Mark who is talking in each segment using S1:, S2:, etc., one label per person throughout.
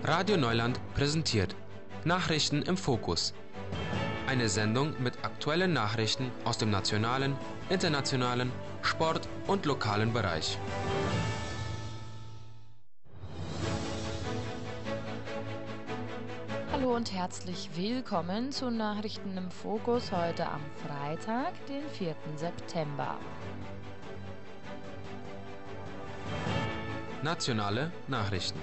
S1: Radio Neuland präsentiert Nachrichten im Fokus. Eine Sendung mit aktuellen Nachrichten aus dem nationalen, internationalen, Sport- und lokalen Bereich.
S2: Hallo und herzlich willkommen zu Nachrichten im Fokus heute am Freitag, den 4. September.
S1: Nationale Nachrichten.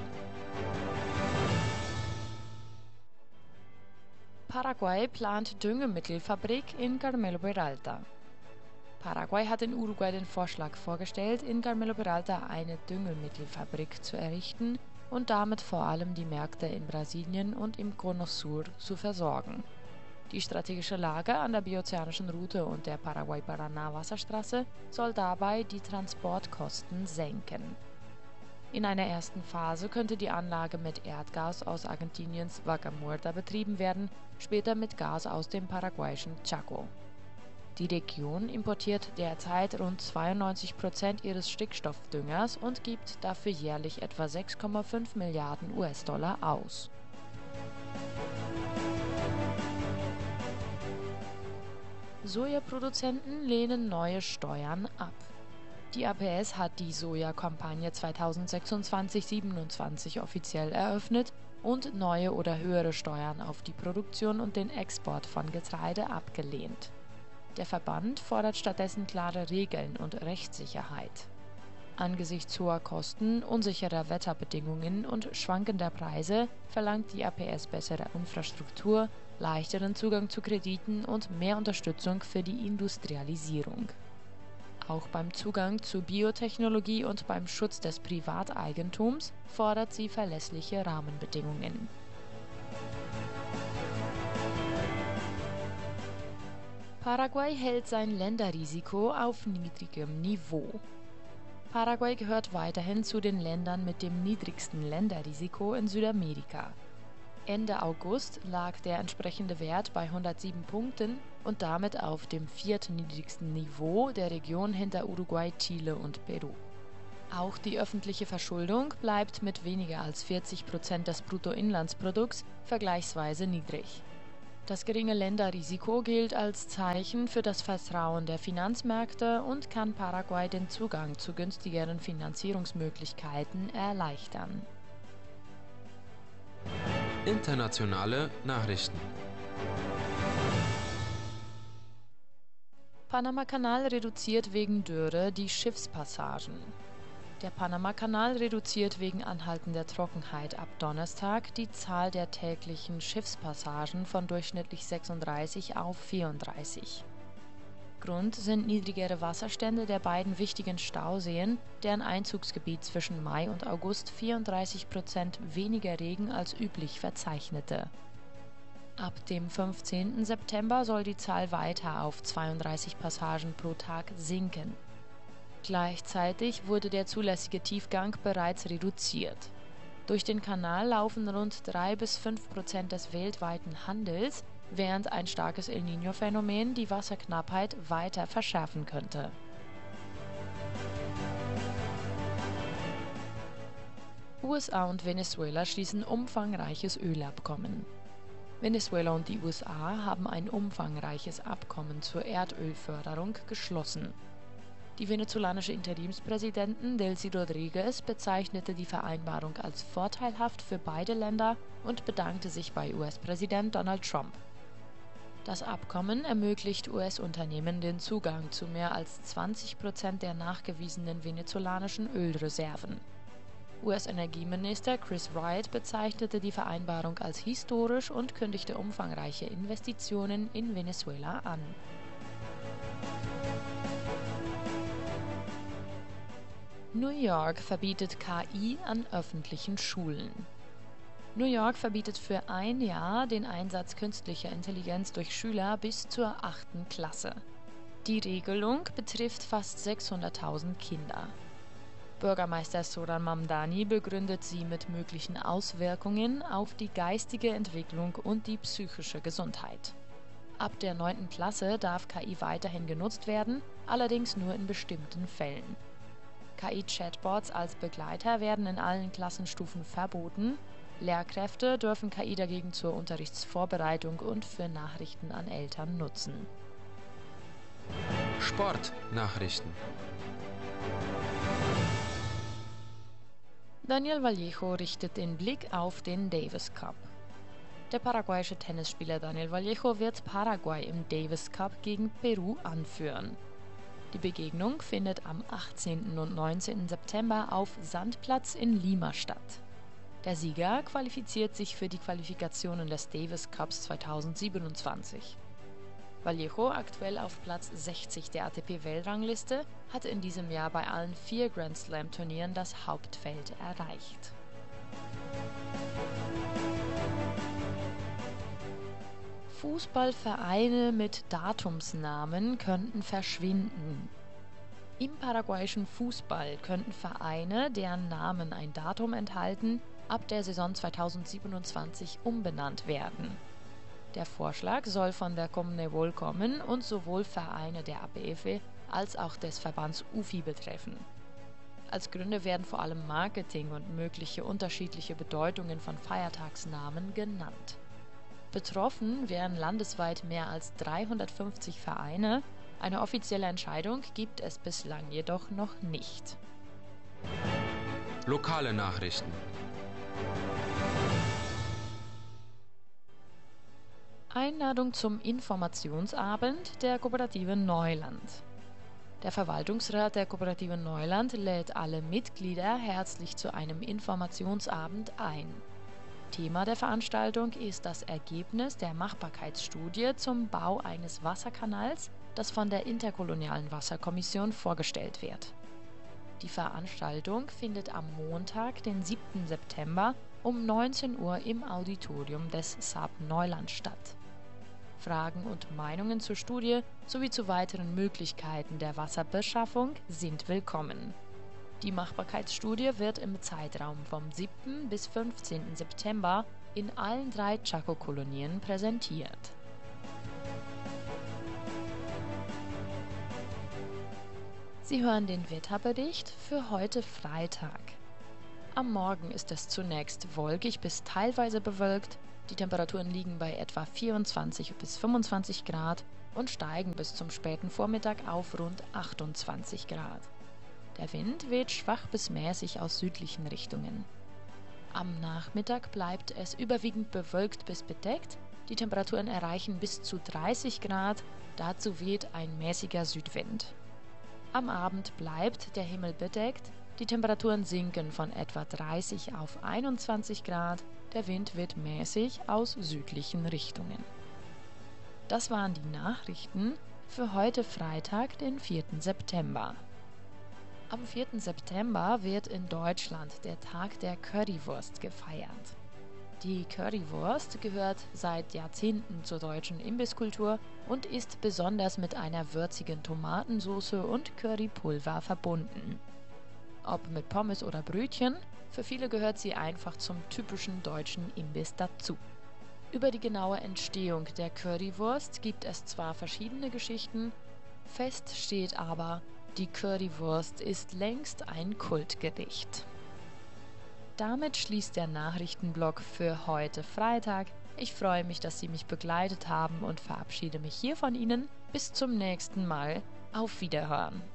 S2: Paraguay plant Düngemittelfabrik in Carmelo Peralta. Paraguay hat in Uruguay den Vorschlag vorgestellt, in Carmelo Peralta eine Düngemittelfabrik zu errichten und damit vor allem die Märkte in Brasilien und im Cono Sur zu versorgen. Die strategische Lage an der biozeanischen Route und der Paraguay-Paraná-Wasserstraße soll dabei die Transportkosten senken. In einer ersten Phase könnte die Anlage mit Erdgas aus Argentiniens Vaca Muerta betrieben werden, später mit Gas aus dem paraguayischen Chaco. Die Region importiert derzeit rund 92% ihres Stickstoffdüngers und gibt dafür jährlich etwa 6,5 Milliarden US-Dollar aus. Sojaproduzenten lehnen neue Steuern ab. Die APS hat die Sojakampagne 2026-27 offiziell eröffnet und neue oder höhere Steuern auf die Produktion und den Export von Getreide abgelehnt. Der Verband fordert stattdessen klare Regeln und Rechtssicherheit. Angesichts hoher Kosten, unsicherer Wetterbedingungen und schwankender Preise verlangt die APS bessere Infrastruktur, leichteren Zugang zu Krediten und mehr Unterstützung für die Industrialisierung. Auch beim Zugang zu Biotechnologie und beim Schutz des Privateigentums fordert sie verlässliche Rahmenbedingungen. Paraguay hält sein Länderrisiko auf niedrigem Niveau. Paraguay gehört weiterhin zu den Ländern mit dem niedrigsten Länderrisiko in Südamerika. Ende August lag der entsprechende Wert bei 107 Punkten und damit auf dem viertniedrigsten Niveau der Region hinter Uruguay, Chile und Peru. Auch die öffentliche Verschuldung bleibt mit weniger als 40% des Bruttoinlandsprodukts vergleichsweise niedrig. Das geringe Länderrisiko gilt als Zeichen für das Vertrauen der Finanzmärkte und kann Paraguay den Zugang zu günstigeren Finanzierungsmöglichkeiten erleichtern.
S1: Internationale Nachrichten.
S2: Panamakanal reduziert wegen Dürre die Schiffspassagen. Der Panamakanal reduziert wegen anhaltender Trockenheit ab Donnerstag die Zahl der täglichen Schiffspassagen von durchschnittlich 36 auf 34. Grund sind niedrigere Wasserstände der beiden wichtigen Stauseen, deren Einzugsgebiet zwischen Mai und August 34% weniger Regen als üblich verzeichnete. Ab dem 15. September soll die Zahl weiter auf 32 Passagen pro Tag sinken. Gleichzeitig wurde der zulässige Tiefgang bereits reduziert. Durch den Kanal laufen rund 3-5% des weltweiten Handels, während ein starkes El Niño-Phänomen die Wasserknappheit weiter verschärfen könnte. USA und Venezuela schließen umfangreiches Ölabkommen. Venezuela und die USA haben ein umfangreiches Abkommen zur Erdölförderung geschlossen. Die venezolanische Interimspräsidentin Delcy Rodríguez bezeichnete die Vereinbarung als vorteilhaft für beide Länder und bedankte sich bei US-Präsident Donald Trump. Das Abkommen ermöglicht US-Unternehmen den Zugang zu mehr als 20% der nachgewiesenen venezolanischen Ölreserven. US-Energieminister Chris Wright bezeichnete die Vereinbarung als historisch und kündigte umfangreiche Investitionen in Venezuela an. New York verbietet KI an öffentlichen Schulen. New York verbietet für ein Jahr den Einsatz künstlicher Intelligenz durch Schüler bis zur 8. Klasse. Die Regelung betrifft fast 600.000 Kinder. Bürgermeister Zoran Mamdani begründet sie mit möglichen Auswirkungen auf die geistige Entwicklung und die psychische Gesundheit. Ab der 9. Klasse darf KI weiterhin genutzt werden, allerdings nur in bestimmten Fällen. KI-Chatbots als Begleiter werden in allen Klassenstufen verboten. Lehrkräfte dürfen KI dagegen zur Unterrichtsvorbereitung und für Nachrichten an Eltern nutzen.
S1: Sportnachrichten.
S2: Daniel Vallejo richtet den Blick auf den Davis Cup. Der paraguayische Tennisspieler Daniel Vallejo wird Paraguay im Davis Cup gegen Peru anführen. Die Begegnung findet am 18. und 19. September auf Sandplatz in Lima statt. Der Sieger qualifiziert sich für die Qualifikationen des Davis Cups 2027. Vallejo, aktuell auf Platz 60 der ATP-Weltrangliste, hatte in diesem Jahr bei allen 4 Grand Slam-Turnieren das Hauptfeld erreicht. Fußballvereine mit Datumsnamen könnten verschwinden. Im paraguayischen Fußball könnten Vereine, deren Namen ein Datum enthalten, ab der Saison 2027 umbenannt werden. Der Vorschlag soll von der Conmebol kommen und sowohl Vereine der APF als auch des Verbands UFI betreffen. Als Gründe werden vor allem Marketing und mögliche unterschiedliche Bedeutungen von Feiertagsnamen genannt. Betroffen wären landesweit mehr als 350 Vereine. Eine offizielle Entscheidung gibt es bislang jedoch noch nicht.
S1: Lokale Nachrichten.
S2: Einladung zum Informationsabend der Kooperative Neuland. Der Verwaltungsrat der Kooperative Neuland lädt alle Mitglieder herzlich zu einem Informationsabend ein. Thema der Veranstaltung ist das Ergebnis der Machbarkeitsstudie zum Bau eines Wasserkanals, das von der Interkolonialen Wasserkommission vorgestellt wird. Die Veranstaltung findet am Montag, den 7. September um 19 Uhr im Auditorium des SAP Neuland statt. Fragen und Meinungen zur Studie sowie zu weiteren Möglichkeiten der Wasserbeschaffung sind willkommen. Die Machbarkeitsstudie wird im Zeitraum vom 7. bis 15. September in allen 3 Chaco-Kolonien präsentiert. Sie hören den Wetterbericht für heute Freitag. Am Morgen ist es zunächst wolkig bis teilweise bewölkt. Die Temperaturen liegen bei etwa 24 bis 25 Grad und steigen bis zum späten Vormittag auf rund 28 Grad. Der Wind weht schwach bis mäßig aus südlichen Richtungen. Am Nachmittag bleibt es überwiegend bewölkt bis bedeckt. Die Temperaturen erreichen bis zu 30 Grad, dazu weht ein mäßiger Südwind. Am Abend bleibt der Himmel bedeckt, die Temperaturen sinken von etwa 30 auf 21 Grad, der Wind wird mäßig aus südlichen Richtungen. Das waren die Nachrichten für heute Freitag, den 4. September. Am 4. September wird in Deutschland der Tag der Currywurst gefeiert. Die Currywurst gehört seit Jahrzehnten zur deutschen Imbisskultur und ist besonders mit einer würzigen Tomatensauce und Currypulver verbunden. Ob mit Pommes oder Brötchen, für viele gehört sie einfach zum typischen deutschen Imbiss dazu. Über die genaue Entstehung der Currywurst gibt es zwar verschiedene Geschichten, fest steht aber, die Currywurst ist längst ein Kultgericht. Damit schließt der Nachrichtenblock für heute Freitag. Ich freue mich, dass Sie mich begleitet haben und verabschiede mich hier von Ihnen. Bis zum nächsten Mal. Auf Wiederhören.